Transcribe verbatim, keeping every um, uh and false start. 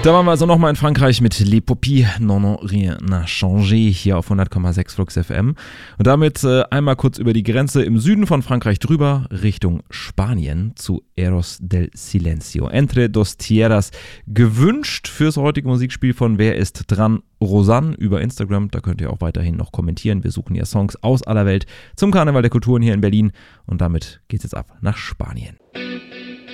Da waren wir also nochmal in Frankreich mit Les Popis, Non, non, rien n'a changé, hier auf hundert Komma sechs Flux F M. Und damit äh, einmal kurz über die Grenze im Süden von Frankreich drüber, Richtung Spanien zu Eros del Silencio. Entre dos Tierras, gewünscht fürs heutige Musikspiel von Wer ist dran? Rosanne über Instagram. Da könnt ihr auch weiterhin noch kommentieren. Wir suchen ja Songs aus aller Welt zum Karneval der Kulturen hier in Berlin. Und damit geht's jetzt ab nach Spanien.